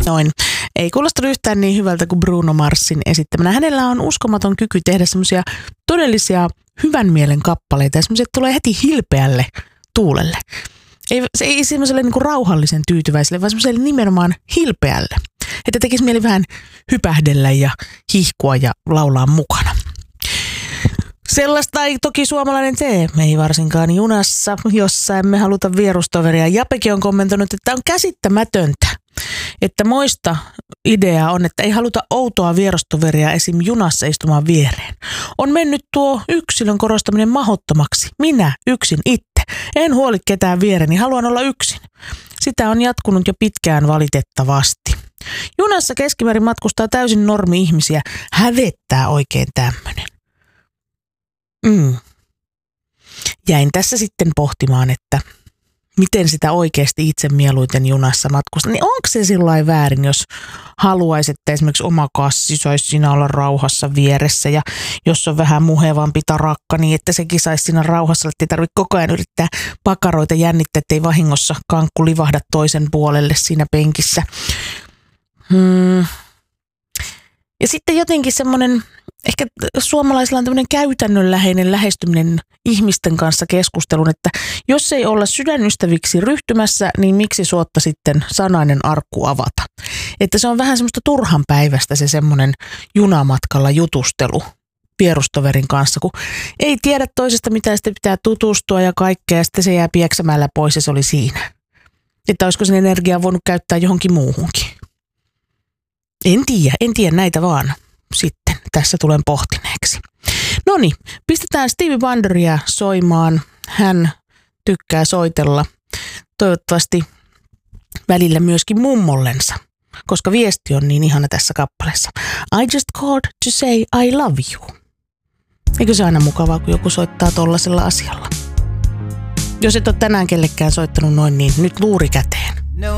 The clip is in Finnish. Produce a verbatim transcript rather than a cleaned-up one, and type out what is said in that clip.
Noin. Ei kuulostanut yhtään niin hyvältä kuin Bruno Marsin esittämänä. Hänellä on uskomaton kyky tehdä semmoisia todellisia hyvän mielen kappaleita ja semmoisia tulee heti hilpeälle tuulelle. Ei, se ei semmoiselle niinku rauhallisen tyytyväiselle, vaan semmoiselle nimenomaan hilpeälle. Että tekisi mieli vähän hypähdellä ja hihkua ja laulaa mukana. Sellaista ei toki suomalainen tee, me ei varsinkaan junassa, jossa emme haluta vierustoveria. Japekin on kommentoinut, että on käsittämätöntä, että moista ideaa on, että ei haluta outoa vierustoveria esim. Junassa istumaan viereen. On mennyt tuo yksilön korostaminen mahdottomaksi. Minä yksin itse. En huoli ketään viereni, haluan olla yksin. Sitä on jatkunut jo pitkään valitettavasti. Junassa keskimäärin matkustaa täysin normi-ihmisiä. Hävettää oikein tämmöinen. Mm. Jäin tässä sitten pohtimaan, että miten sitä oikeasti itse mieluiten junassa matkustaa. Niin onko se sillain väärin, jos haluaisi, että esimerkiksi oma kassi saisi siinä olla rauhassa vieressä ja jos on vähän muhevampi tarakka, niin että sekin saisi siinä rauhassa, että ei tarvitse koko ajan yrittää pakaroita jännittää, ettei vahingossa kankku livahda toisen puolelle siinä penkissä. Hmm. Ja sitten jotenkin semmoinen, ehkä suomalaisilla on tämmöinen käytännönläheinen lähestyminen ihmisten kanssa keskustelun, että jos ei olla sydänystäviksi ryhtymässä, niin miksi suotta sitten sanainen arkku avata? Että se on vähän semmoista turhan päivästä se semmoinen junamatkalla jutustelu vierustoverin kanssa, kun ei tiedä toisesta mitä sitten pitää tutustua ja kaikkea ja sitten se jää pieksämällä pois ja se oli siinä. Että olisiko sen energiaa voinut käyttää johonkin muuhunkin. En tiedä, en tiedä näitä vaan sitten. Tässä tulen pohtineeksi. Noniin, pistetään Stevie Wonderia soimaan. Hän tykkää soitella. Toivottavasti välillä myöskin mummollensa, koska viesti on niin ihana tässä kappaleessa. I just called to say I love you. Eikö se aina mukavaa, kun joku soittaa tollasella asialla? Jos et ole tänään kellekään soittanut noin, niin nyt luuri käteen.